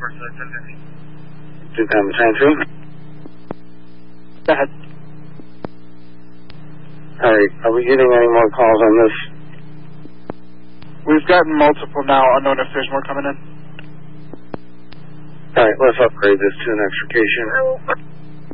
2010. Go ahead. Alright, are we getting any more calls on this? We've gotten multiple now. Unknown if there's more coming in. Alright, let's upgrade this to an extrication.